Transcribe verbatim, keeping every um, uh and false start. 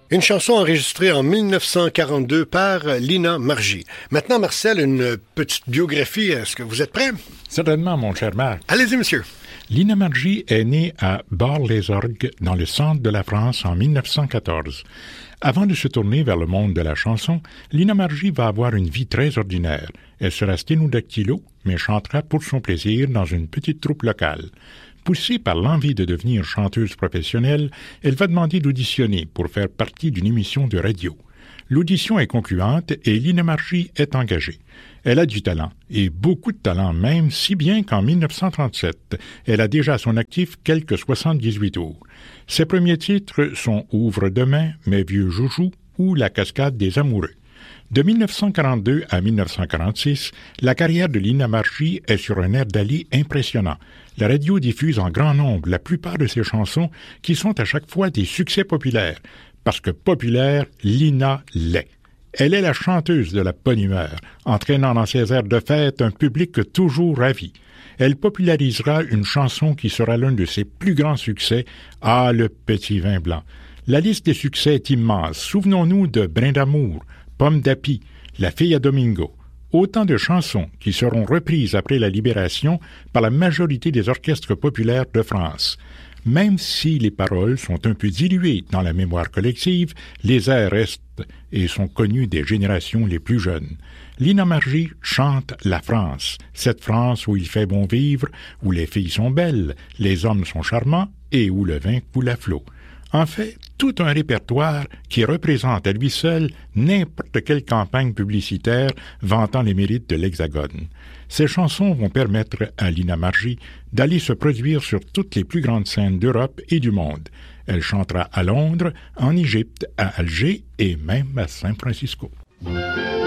Une chanson enregistrée en mille neuf cent quarante-deux par Lina Margie. Maintenant, Marcel, une petite biographie. Est-ce que vous êtes prêt? Certainement, mon cher Marc. Allez-y, monsieur. Lina Margie est née à Bar-les-Orgues, dans le centre de la France, en mille neuf cent quatorze. Avant de se tourner vers le monde de la chanson, Lina Margie va avoir une vie très ordinaire. Elle sera sténodactylo, mais chantera pour son plaisir dans une petite troupe locale. Poussée par l'envie de devenir chanteuse professionnelle, elle va demander d'auditionner pour faire partie d'une émission de radio. L'audition est concluante et Lina Margie est engagée. Elle a du talent, et beaucoup de talent même, si bien qu'en mille neuf cent trente-sept, elle a déjà à son actif quelques soixante-dix-huit tours. Ses premiers titres sont « Ouvre demain »,« Mes vieux joujoux » ou « La cascade des amoureux ». De mille neuf cent quarante-deux à mille neuf cent quarante-six, la carrière de Lina Margie est sur un air d'aller impressionnant. La radio diffuse en grand nombre la plupart de ses chansons qui sont à chaque fois des succès populaires. Parce que populaire, Lina l'est. Elle est la chanteuse de la bonne humeur, entraînant dans ses airs de fête un public toujours ravi. Elle popularisera une chanson qui sera l'un de ses plus grands succès, « Ah, le petit vin blanc ». La liste des succès est immense. Souvenons-nous de « Brin d'amour », « Pomme d'api », « La fille à Domingo ». Autant de chansons qui seront reprises après la Libération par la majorité des orchestres populaires de France. Même si les paroles sont un peu diluées dans la mémoire collective, les airs restent et sont connus des générations les plus jeunes. Lina Margie chante la France, cette France où il fait bon vivre, où les filles sont belles, les hommes sont charmants et où le vin coule à flot. En fait, tout un répertoire qui représente à lui seul n'importe quelle campagne publicitaire vantant les mérites de l'Hexagone. Ces chansons vont permettre à Lina Margie d'aller se produire sur toutes les plus grandes scènes d'Europe et du monde. Elle chantera à Londres, en Égypte, à Alger et même à San Francisco.